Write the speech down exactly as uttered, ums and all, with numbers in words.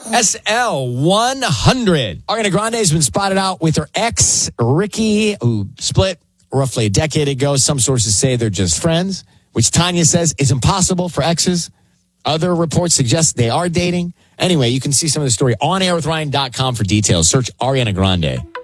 S L one hundred. Ariana Grande has been spotted out with her ex, Ricky, who split roughly a decade ago. Some sources say they're just friends, which Tanya says is impossible for exes. Other reports suggest they are dating. Anyway, you can see some of the story on air with ryan dot com for details. Search Ariana Grande.